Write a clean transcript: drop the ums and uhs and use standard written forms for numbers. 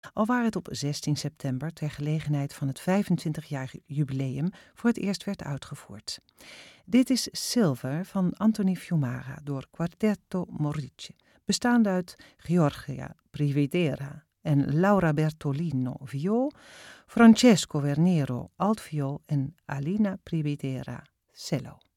alwaar het op 16 september ter gelegenheid van het 25-jarig jubileum voor het eerst werd uitgevoerd. Dit is Silver van Anthony Fiumara door Quartetto Morice, bestaande uit Georgia Privedera en Laura Bertolino viool, Francesco Vernero altviool en Alina Privedera cello.